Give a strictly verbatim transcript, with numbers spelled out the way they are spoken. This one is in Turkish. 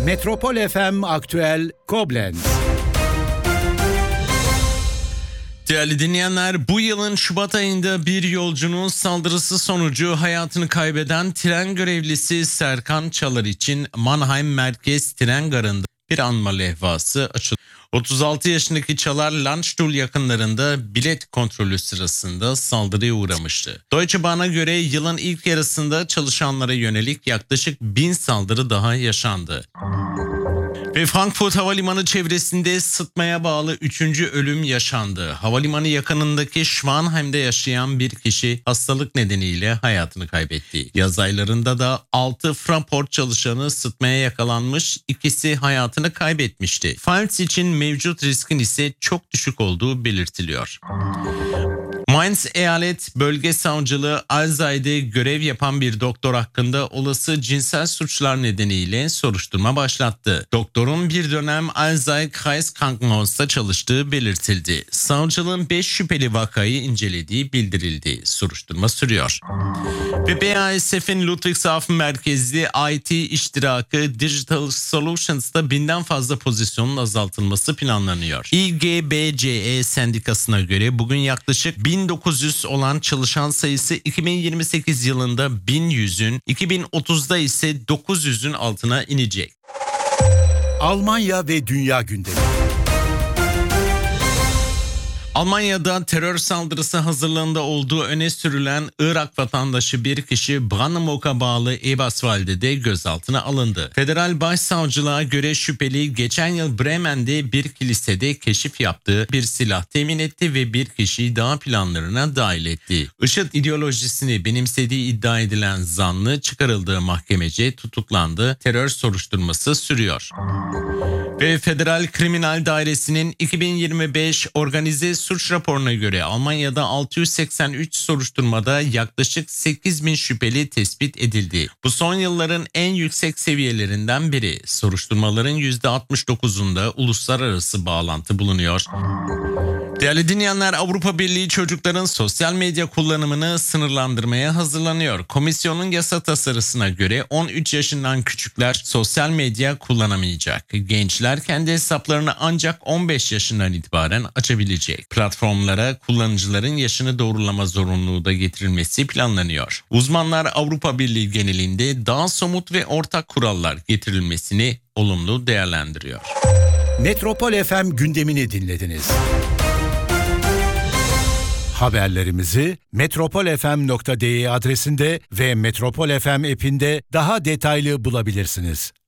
Metropol F M Aktüel Koblenz. Değerli dinleyenler, bu yılın Şubat ayında bir yolcunun saldırısı sonucu hayatını kaybeden tren görevlisi Serkan Çalar için Mannheim Merkez Tren Garı'nda bir anma levhası açıldı. otuz altı yaşındaki Çalar, Landstuhl yakınlarında bilet kontrolü sırasında saldırıya uğramıştı. Deutsche Bahn'a göre yılın ilk yarısında çalışanlara yönelik yaklaşık bin saldırı daha yaşandı. Ve Frankfurt Havalimanı çevresinde sıtmaya bağlı üçüncü ölüm yaşandı. Havalimanı yakınındaki Schwanheim'de yaşayan bir kişi hastalık nedeniyle hayatını kaybetti. Yaz aylarında da altı Fraport çalışanı sıtmaya yakalanmış, ikisi hayatını kaybetmişti. Pfalz için mevcut riskin ise çok düşük olduğu belirtiliyor. Mainz Eyalet Bölge Savcılığı Alzey'de görev yapan bir doktor hakkında olası cinsel suçlar nedeniyle soruşturma başlattı. Doktorun bir dönem Alzey Kreiskrankenhaus'ta çalıştığı belirtildi. Savcılığın beş şüpheli vakayı incelediği bildirildi. Soruşturma sürüyor. Ve B A S F'in Ludwigshafen merkezli I T iştirakı Digital Solutions'ta binden fazla pozisyonun azaltılması planlanıyor. İ G B C E sendikasına göre bugün yaklaşık bin dokuz yüz olan çalışan sayısı iki bin yirmi sekiz yılında bin yüzün, iki bin otuzda ise dokuz yüzün altına inecek. Almanya ve Dünya Gündemi. Almanya'da terör saldırısı hazırlığında olduğu öne sürülen Irak vatandaşı bir kişi Brandenburg'a bağlı Eberswalde'de gözaltına alındı. Federal Başsavcılığa göre şüpheli geçen yıl Bremen'de bir kilisede keşif yaptığı bir silah temin etti ve bir kişiyi daha planlarına dahil etti. IŞİD ideolojisini benimsediği iddia edilen zanlı çıkarıldığı mahkemece tutuklandı. Terör soruşturması sürüyor. Ve Federal Kriminal Dairesi'nin iki bin yirmi beş organize suç raporuna göre Almanya'da altı yüz seksen üç soruşturmada yaklaşık sekiz bin şüpheli tespit edildi. Bu son yılların en yüksek seviyelerinden biri. Soruşturmaların yüzde altmış dokuzunda uluslararası bağlantı bulunuyor. Değerli dinleyenler, Avrupa Birliği çocukların sosyal medya kullanımını sınırlandırmaya hazırlanıyor. Komisyonun yasa tasarısına göre on üç yaşından küçükler sosyal medya kullanamayacak. Gençler kendi hesaplarını ancak on beş yaşından itibaren açabilecek. Platformlara kullanıcıların yaşını doğrulama zorunluluğu da getirilmesi planlanıyor. Uzmanlar Avrupa Birliği genelinde daha somut ve ortak kurallar getirilmesini olumlu değerlendiriyor. Metropol F M gündemini dinlediniz. Haberlerimizi metropol f m nokta d e adresinde ve Metropol F M app'inde daha detaylı bulabilirsiniz.